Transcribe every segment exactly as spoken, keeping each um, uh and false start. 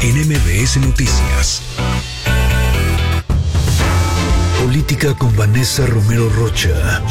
en M B S Noticias. Política con Vanessa Romero Rocha.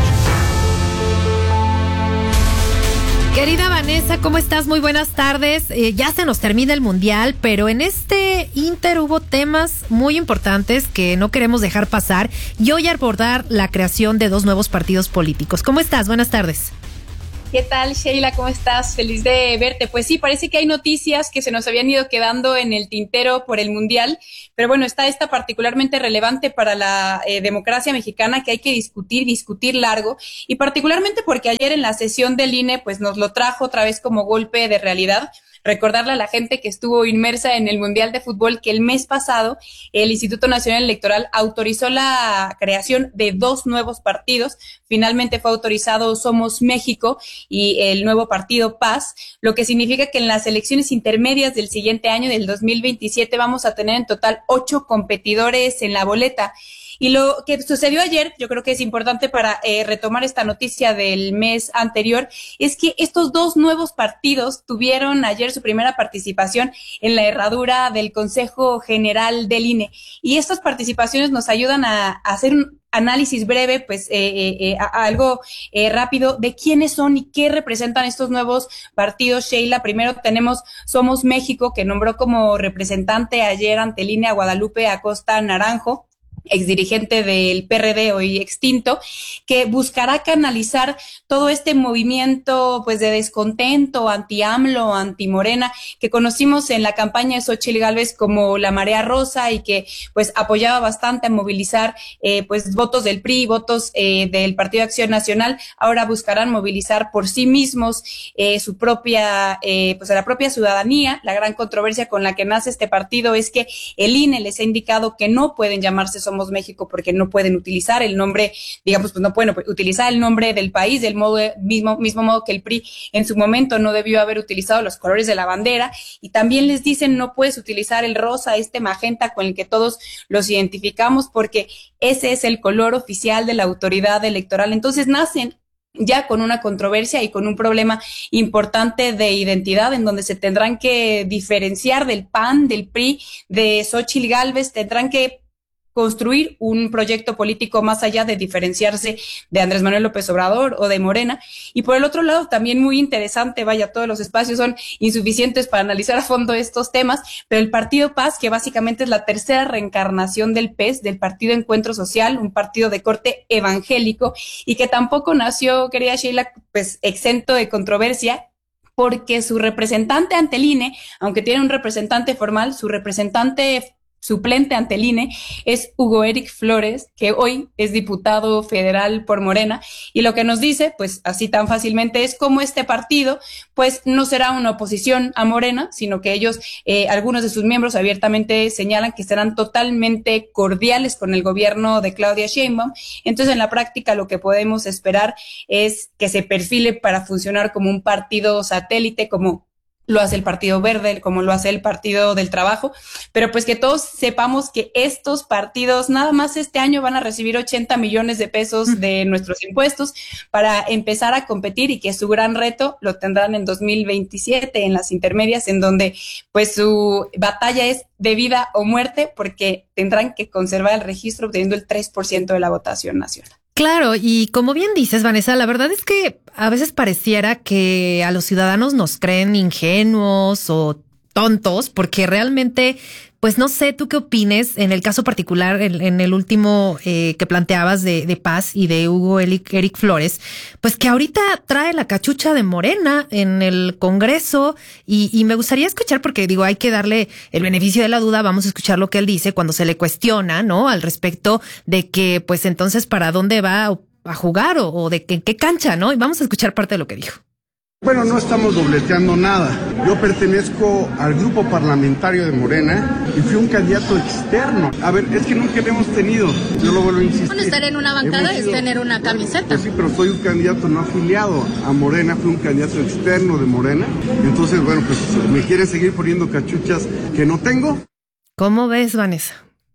Querida Vanessa, ¿cómo estás? Muy buenas tardes. Eh, ya se nos termina el Mundial, pero en este Inter hubo temas muy importantes que no queremos dejar pasar y hoy abordar la creación de dos nuevos partidos políticos. ¿Cómo estás? Buenas tardes. ¿Qué tal, Sheila? ¿Cómo estás? Feliz de verte. Pues sí, parece que hay noticias que se nos habían ido quedando en el tintero por el Mundial, pero bueno, está esta particularmente relevante para la eh, democracia mexicana que hay que discutir, discutir largo, y particularmente porque ayer en la sesión del I N E pues nos lo trajo otra vez como golpe de realidad. Recordarle a la gente que estuvo inmersa en el Mundial de Fútbol que el mes pasado el Instituto Nacional Electoral autorizó la creación de dos nuevos partidos. Finalmente fue autorizado Somos México y el nuevo partido Paz, lo que significa que en las elecciones intermedias del siguiente año, del dos mil veintisiete, vamos a tener en total ocho competidores en la boleta. Y lo que sucedió ayer, yo creo que es importante para eh, retomar esta noticia del mes anterior, es que estos dos nuevos partidos tuvieron ayer su primera participación en la herradura del Consejo General del I N E. Y estas participaciones nos ayudan a, a hacer un análisis breve, pues eh, eh, a, a algo eh, rápido de quiénes son y qué representan estos nuevos partidos. Sheila, primero tenemos Somos México, que nombró como representante ayer ante el I N E a Guadalupe Acosta Naranjo, exdirigente del P R D, hoy extinto, que buscará canalizar todo este movimiento pues de descontento anti-AMLO, anti-Morena, que conocimos en la campaña de Xóchitl Gálvez como la marea rosa y que pues apoyaba bastante a movilizar eh, pues votos del P R I, votos eh, del Partido de Acción Nacional. Ahora buscarán movilizar por sí mismos eh, su propia, eh, pues a la propia ciudadanía. La gran controversia con la que nace este partido es que el I N E les ha indicado que no pueden llamarse Somos México porque no pueden utilizar el nombre, digamos, pues no pueden utilizar el nombre del país del modo, mismo, mismo modo que el P R I en su momento no debió haber utilizado los colores de la bandera, y también les dicen no puedes utilizar el rosa, este magenta con el que todos los identificamos, porque ese es el color oficial de la autoridad electoral. Entonces nacen ya con una controversia y con un problema importante de identidad, en donde se tendrán que diferenciar del P A N, del P R I, de Xóchitl Gálvez, tendrán que construir un proyecto político más allá de diferenciarse de Andrés Manuel López Obrador o de Morena. Y por el otro lado, también muy interesante, vaya, todos los espacios son insuficientes para analizar a fondo estos temas, pero el Partido Paz, que básicamente es la tercera reencarnación del P E S, del Partido Encuentro Social, un partido de corte evangélico, y que tampoco nació, querida Sheila, pues exento de controversia, porque su representante ante el I N E, aunque tiene un representante formal, su representante suplente ante el I N E es Hugo Eric Flores, que hoy es diputado federal por Morena, y lo que nos dice, pues así tan fácilmente, es cómo este partido pues no será una oposición a Morena, sino que ellos, eh, algunos de sus miembros abiertamente señalan que serán totalmente cordiales con el gobierno de Claudia Sheinbaum. Entonces, en la práctica, lo que podemos esperar es que se perfile para funcionar como un partido satélite, como lo hace el Partido Verde, como lo hace el Partido del Trabajo, pero pues que todos sepamos que estos partidos nada más este año van a recibir ochenta millones de pesos de nuestros impuestos para empezar a competir, y que su gran reto lo tendrán en dos mil veintisiete, en las intermedias, en donde pues su batalla es de vida o muerte, porque tendrán que conservar el registro obteniendo el tres por ciento de la votación nacional. Claro, y como bien dices, Vanessa, la verdad es que a veces pareciera que a los ciudadanos nos creen ingenuos o tontos, porque realmente, pues no sé, ¿tú qué opines en el caso particular, en, en el último eh, que planteabas de, de Paz y de Hugo Eric, Eric Flores, pues que ahorita trae la cachucha de Morena en el Congreso, y, y me gustaría escuchar, porque digo, hay que darle el beneficio de la duda, vamos a escuchar lo que él dice cuando se le cuestiona, ¿no?, al respecto de que, pues entonces, ¿para dónde va a jugar o, o de que, en qué cancha, ¿no? Y vamos a escuchar parte de lo que dijo. Bueno, no estamos dobleteando nada. Yo pertenezco al grupo parlamentario de Morena y fui un candidato externo. A ver, es que nunca lo hemos tenido. Yo lo vuelvo a insistir. Bueno, estar en una bancada es tener una camiseta. Pues sí, pero soy un candidato no afiliado a Morena, fui un candidato externo de Morena. Entonces, bueno, pues me quieren seguir poniendo cachuchas que no tengo. ¿Cómo ves, Vanessa?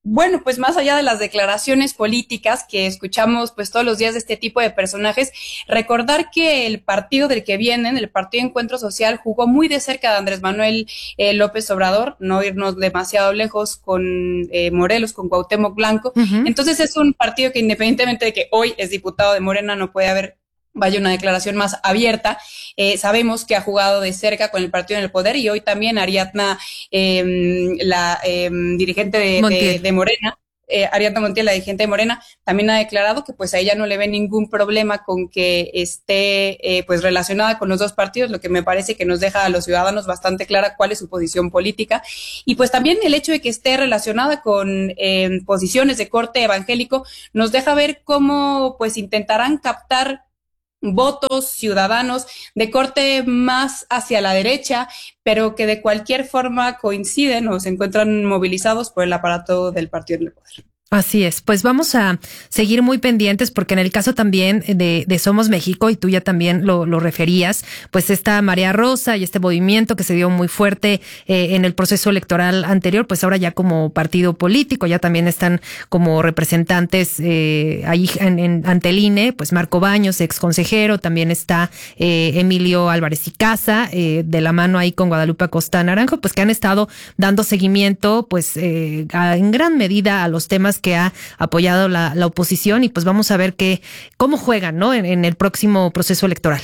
bueno, pues más allá de las declaraciones políticas que escuchamos pues todos los días de este tipo de personajes, recordar que el partido del que vienen, el Partido Encuentro Social, jugó muy de cerca de Andrés Manuel eh, López Obrador, no irnos demasiado lejos con eh, Morelos, con Cuauhtémoc Blanco. Uh-huh. Entonces es un partido que, independientemente de que hoy es diputado de Morena, no puede haber vaya una declaración más abierta. Eh, sabemos que ha jugado de cerca con el partido en el poder, y hoy también Ariadna, eh, la eh, dirigente de, de, de Morena, eh, Ariadna Montiel, la dirigente de Morena, también ha declarado que pues a ella no le ve ningún problema con que esté eh, pues relacionada con los dos partidos, lo que me parece que nos deja a los ciudadanos bastante clara cuál es su posición política. Y pues también el hecho de que esté relacionada con eh, posiciones de corte evangélico nos deja ver cómo pues intentarán captar votos ciudadanos de corte más hacia la derecha, pero que de cualquier forma coinciden o se encuentran movilizados por el aparato del partido en el poder. Así es, pues vamos a seguir muy pendientes, porque en el caso también de, de Somos México, y tú ya también lo, lo referías, pues esta marea rosa y este movimiento que se dio muy fuerte eh, en el proceso electoral anterior, pues ahora ya como partido político, ya también están como representantes eh, ahí en, en, ante el I N E, pues Marco Baños, ex consejero, también está eh, Emilio Álvarez y Casa, eh, de la mano ahí con Guadalupe Acosta Naranjo, pues que han estado dando seguimiento, pues eh, a, en gran medida a los temas que ha apoyado la, la oposición, y pues vamos a ver qué, cómo juegan, ¿no? En, en el próximo proceso electoral.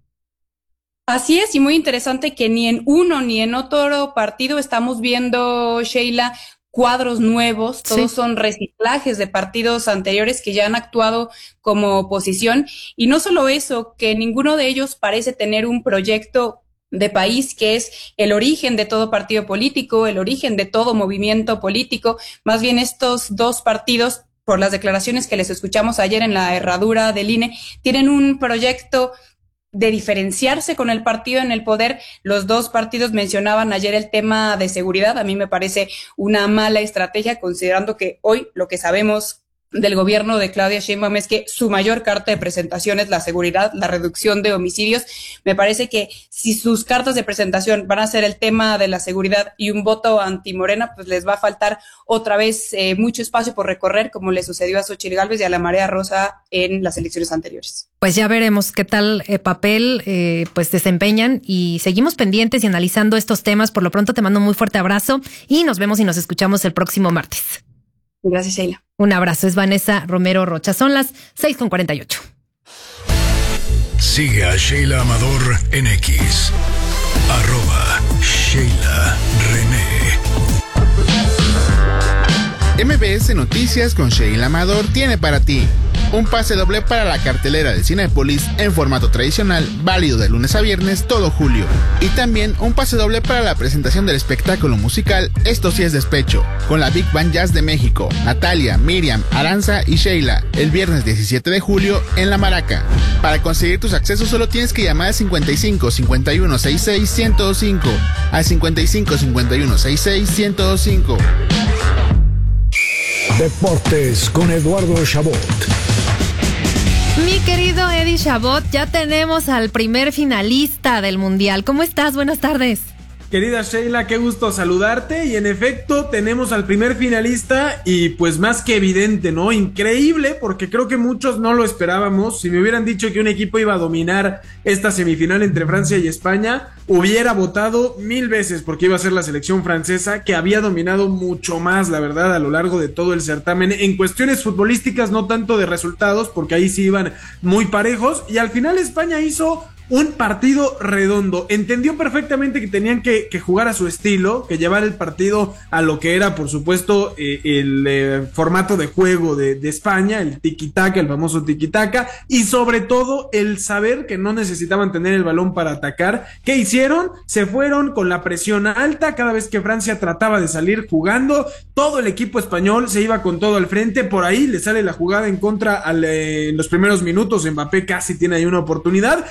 Así es, y muy interesante que ni en uno ni en otro partido estamos viendo, Sheila, cuadros nuevos, todos sí. son reciclajes de partidos anteriores que ya han actuado como oposición, y no solo eso, que ninguno de ellos parece tener un proyecto de país, que es el origen de todo partido político, el origen de todo movimiento político. Más bien estos dos partidos, por las declaraciones que les escuchamos ayer en la herradura del I N E, tienen un proyecto de diferenciarse con el partido en el poder. Los dos partidos mencionaban ayer el tema de seguridad. A mí me parece una mala estrategia, considerando que hoy lo que sabemos del gobierno de Claudia Sheinbaum es que su mayor carta de presentación es la seguridad, la reducción de homicidios. Me parece que si sus cartas de presentación van a ser el tema de la seguridad y un voto anti-Morena, pues les va a faltar otra vez eh, mucho espacio por recorrer, como le sucedió a Xochitl Gálvez y a la Marea Rosa en las elecciones anteriores. Pues ya veremos qué tal eh, papel eh, pues desempeñan, y seguimos pendientes y analizando estos temas. Por lo pronto te mando un muy fuerte abrazo y nos vemos y nos escuchamos el próximo martes. Gracias, Sheila. Un abrazo, es Vanessa Romero Rocha. Son las seis con cuarenta y ocho. Sigue a Sheila Amador en X. Arroba Sheila René. M B S Noticias con Sheila Amador tiene para ti un pase doble para la cartelera de Cinépolis en formato tradicional, válido de lunes a viernes todo julio. Y también un pase doble para la presentación del espectáculo musical Esto sí es despecho, con la Big Band Jazz de México, Natalia, Miriam, Aranza y Sheila, el viernes diecisiete de julio en La Maraca. Para conseguir tus accesos solo tienes que llamar al cincuenta y cinco, cincuenta y uno, sesenta y seis, ciento cinco, al cincuenta y cinco, cincuenta y uno, sesenta y seis, ciento cinco. Deportes con Eduardo Chabot. Mi querido Eddie Chabot, ya tenemos al primer finalista del Mundial. ¿Cómo estás? Buenas tardes. Querida Sheila, qué gusto saludarte, y en efecto tenemos al primer finalista, y pues más que evidente, ¿no? Increíble, porque creo que muchos no lo esperábamos. Si me hubieran dicho que un equipo iba a dominar esta semifinal entre Francia y España, hubiera votado mil veces porque iba a ser la selección francesa, que había dominado mucho más, la verdad, a lo largo de todo el certamen, en cuestiones futbolísticas, no tanto de resultados, porque ahí sí iban muy parejos, y al final España hizo un partido redondo. Entendió perfectamente que tenían que, que jugar a su estilo, que llevar el partido a lo que era, por supuesto, eh, el eh, formato de juego de, de España, el tiki-taka, el famoso tiki-taka, y sobre todo el saber que no necesitaban tener el balón para atacar. ¿Qué hicieron? Se fueron con la presión alta cada vez que Francia trataba de salir jugando. Todo el equipo español se iba con todo al frente. Por ahí le sale la jugada en contra al, eh, en los primeros minutos. Mbappé casi tiene ahí una oportunidad, pero de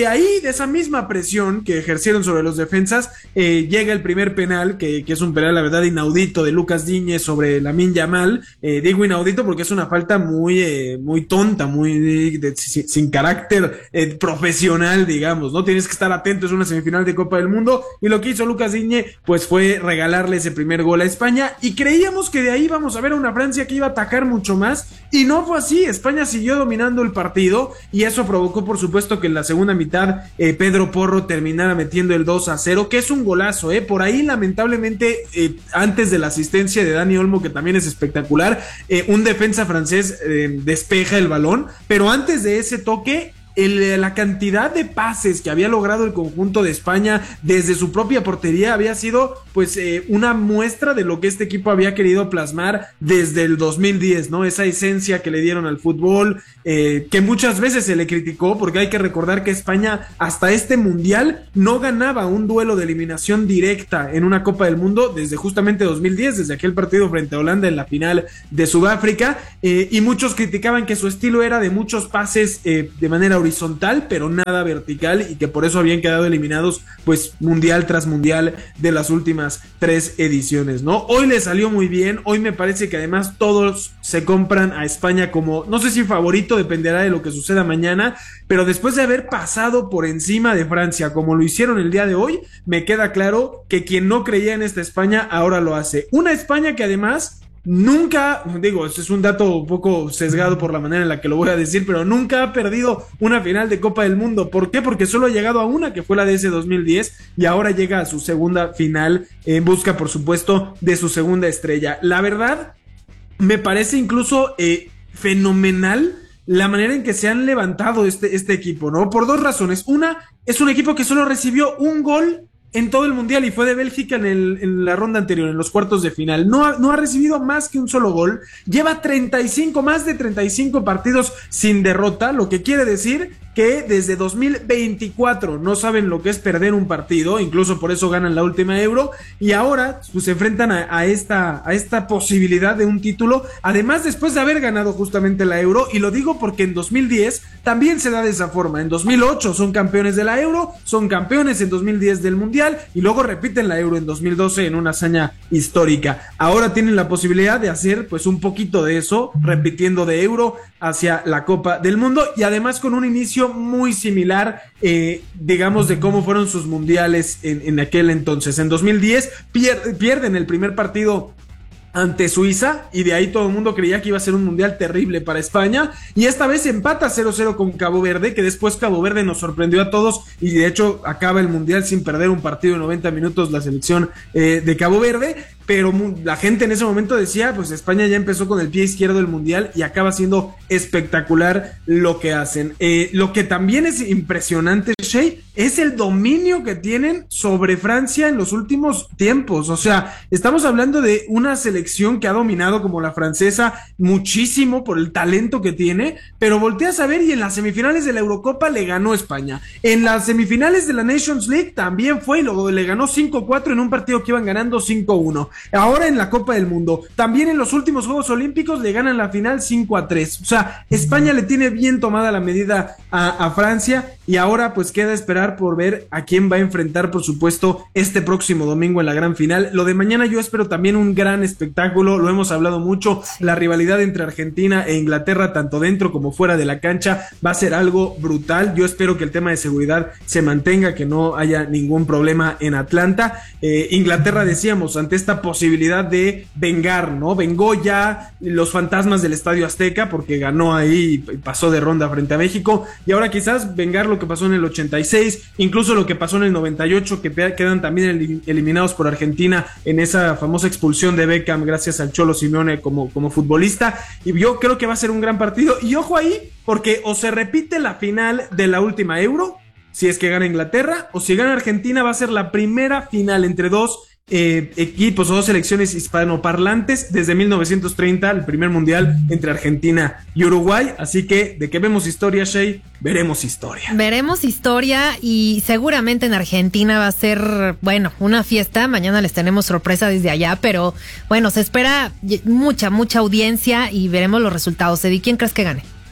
de ahí, de esa misma presión que ejercieron sobre los defensas, eh, llega el primer penal, que, que es un penal, la verdad, inaudito de Lucas Digne sobre Lamine Yamal. Eh, digo inaudito porque es una falta muy, eh, muy tonta, muy de, de, sin, sin carácter eh, profesional, digamos, ¿no? Tienes que estar atento, es una semifinal de Copa del Mundo, y lo que hizo Lucas Digne, pues fue regalarle ese primer gol a España, y creíamos que de ahí vamos a ver a una Francia que iba a atacar mucho más, y no fue así. España siguió dominando el partido, y eso provocó, por supuesto, que en la segunda mitad eh, Pedro Porro terminara metiendo el dos a cero, que es un golazo, eh, por ahí lamentablemente eh, antes de la asistencia de Dani Olmo, que también es espectacular, eh, un defensa francés eh, despeja el balón, pero antes de ese toque, El, la cantidad de pases que había logrado el conjunto de España desde su propia portería había sido pues eh, una muestra de lo que este equipo había querido plasmar desde el dos mil diez, ¿no? Esa esencia que le dieron al fútbol, eh, que muchas veces se le criticó, porque hay que recordar que España hasta este mundial no ganaba un duelo de eliminación directa en una Copa del Mundo desde justamente dos mil diez, desde aquel partido frente a Holanda en la final de Sudáfrica, eh, y muchos criticaban que su estilo era de muchos pases eh, de manera horizontal, pero nada vertical, y que por eso habían quedado eliminados pues mundial tras mundial de las últimas tres ediciones, ¿no? Hoy le salió muy bien, hoy me parece que además todos se compran a España como, no sé si favorito, dependerá de lo que suceda mañana, pero después de haber pasado por encima de Francia como lo hicieron el día de hoy, me queda claro que quien no creía en esta España ahora lo hace. Una España que además nunca, digo, es un dato un poco sesgado por la manera en la que lo voy a decir, pero nunca ha perdido una final de Copa del Mundo. ¿Por qué? Porque solo ha llegado a una, que fue la de ese dos mil diez, y ahora llega a su segunda final en busca, por supuesto, de su segunda estrella. La verdad, me parece incluso eh, fenomenal la manera en que se han levantado este, este equipo, ¿no? Por dos razones. Una, es un equipo que solo recibió un gol en todo el mundial, y fue de Bélgica en, el, en la ronda anterior, en los cuartos de final. No ha, no ha recibido más que un solo gol. Lleva treinta y cinco, más de treinta y cinco partidos sin derrota, lo que quiere decir que desde dos mil veinticuatro no saben lo que es perder un partido, incluso por eso ganan la última Euro, y ahora pues se enfrentan a, a, esta, a esta posibilidad de un título, además después de haber ganado justamente la Euro, y lo digo porque en dos mil diez también se da de esa forma. En dos mil ocho son campeones de la Euro, son campeones en dos mil diez del Mundial, y luego repiten la Euro en dos mil doce en una hazaña histórica. Ahora tienen la posibilidad de hacer pues un poquito de eso, repitiendo de Euro hacia la Copa del Mundo, y además con un inicio muy similar, eh, digamos, de cómo fueron sus mundiales en, en aquel entonces. En dos mil diez pier- pierden el primer partido ante Suiza, y de ahí todo el mundo creía que iba a ser un mundial terrible para España, y esta vez empata cero cero con Cabo Verde, que después Cabo Verde nos sorprendió a todos, y de hecho acaba el mundial sin perder un partido de noventa minutos la selección eh, de Cabo Verde. Pero la gente en ese momento decía, pues España ya empezó con el pie izquierdo del mundial, y acaba siendo espectacular lo que hacen. Eh, lo que también es impresionante, Shea, es el dominio que tienen sobre Francia en los últimos tiempos. O sea, estamos hablando de una selección que ha dominado, como la francesa, muchísimo por el talento que tiene, pero volteas a ver y en las semifinales de la Eurocopa le ganó España. En las semifinales de la Nations League también fue, y luego le ganó cinco cuatro en un partido que iban ganando cinco uno. Ahora en la Copa del Mundo, también en los últimos Juegos Olímpicos le ganan la final cinco a tres. O sea, España le tiene bien tomada la medida a, a Francia, y ahora pues queda esperar por ver a quién va a enfrentar, por supuesto, este próximo domingo en la gran final. Lo de mañana yo espero también un gran espectáculo, lo hemos hablado mucho, la rivalidad entre Argentina e Inglaterra, tanto dentro como fuera de la cancha, va a ser algo brutal. Yo espero que el tema de seguridad se mantenga, que no haya ningún problema en Atlanta. eh, Inglaterra, decíamos, ante esta posibilidad de vengar, ¿no? Vengó ya los fantasmas del Estadio Azteca, porque ganó ahí y pasó de ronda frente a México, y ahora quizás vengar lo que pasó en el ochenta y seis, incluso lo que pasó en el noventa y ocho, que quedan también eliminados por Argentina en esa famosa expulsión de Beckham gracias al Cholo Simeone como, como futbolista. Y yo creo que va a ser un gran partido, y ojo ahí, porque o se repite la final de la última Euro, si es que gana Inglaterra, o si gana Argentina, va a ser la primera final entre dos Eh, equipos o dos selecciones hispanoparlantes desde mil novecientos treinta, el primer mundial entre Argentina y Uruguay. Así que de que vemos historia, Shea, veremos historia. Veremos historia, y seguramente en Argentina va a ser, bueno, una fiesta. Mañana les tenemos sorpresa desde allá, pero bueno, se espera mucha, mucha audiencia, y veremos los resultados. Eddie, ¿quién crees que gane?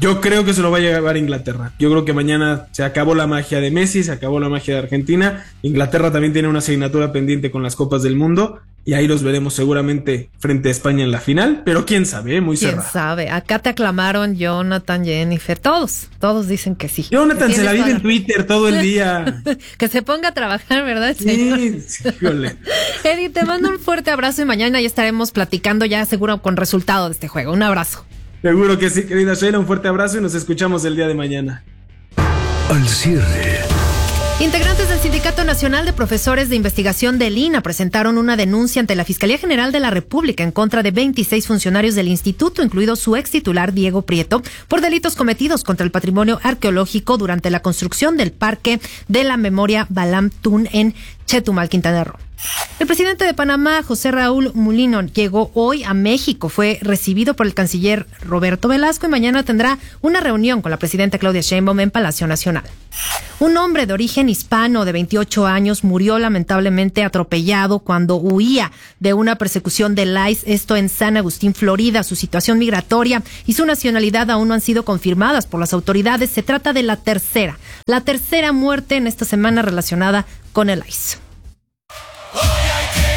Yo creo que se lo va a llevar Inglaterra. Yo creo que mañana se acabó la magia de Messi, se acabó la magia de Argentina. Inglaterra también tiene una asignatura pendiente con las Copas del Mundo y ahí los veremos seguramente frente a España en la final, pero quién sabe, muy ¿Quién cerrado. sabe? Acá te aclamaron Jonathan, Jennifer, todos, todos dicen que sí. Jonathan se la vive en Twitter todo el día. Que se ponga a trabajar, ¿verdad, señor? Sí, híjole. Eddie, te mando un fuerte abrazo y mañana ya estaremos platicando ya seguro con resultado de este juego. Un abrazo. Seguro que sí, querida Sheila, un fuerte abrazo y nos escuchamos el día de mañana. Al cierre. Integrantes del Sindicato Nacional de Profesores de Investigación del I N A presentaron una denuncia ante la Fiscalía General de la República en contra de veintiséis funcionarios del instituto, incluido su ex titular Diego Prieto, por delitos cometidos contra el patrimonio arqueológico durante la construcción del Parque de la Memoria Balam Tun en Chetumal, Quintana Roo. El presidente de Panamá, José Raúl Mulino, llegó hoy a México. Fue recibido por el canciller Roberto Velasco y mañana tendrá una reunión con la presidenta Claudia Sheinbaum en Palacio Nacional. Un hombre de origen hispano de veintiocho años murió lamentablemente atropellado cuando huía de una persecución del I C E, esto en San Agustín, Florida. Su situación migratoria y su nacionalidad aún no han sido confirmadas por las autoridades. Se trata de la tercera, la tercera muerte en esta semana relacionada con el I C E. Hoy hay que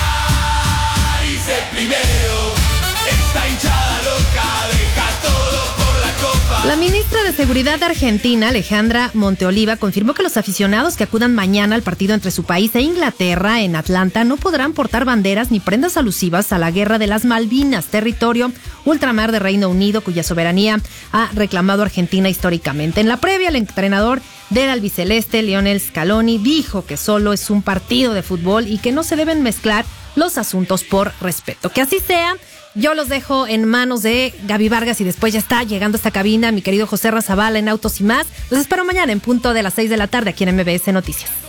ganar y ser primero. Esta hinchada loca deja todo por la copa. La ministra de Seguridad argentina, Alejandra Monteoliva, confirmó que los aficionados que acudan mañana al partido entre su país e Inglaterra en Atlanta no podrán portar banderas ni prendas alusivas a la Guerra de las Malvinas, territorio ultramar de Reino Unido cuya soberanía ha reclamado Argentina históricamente. En la previa, el entrenador del albiceleste, Lionel Scaloni, dijo que solo es un partido de fútbol y que no se deben mezclar los asuntos por respeto. Que así sea. Yo los dejo en manos de Gaby Vargas y después ya está llegando a esta cabina mi querido José Razabala en Autos y Más. Los espero mañana en punto de las seis de la tarde aquí en M B S Noticias.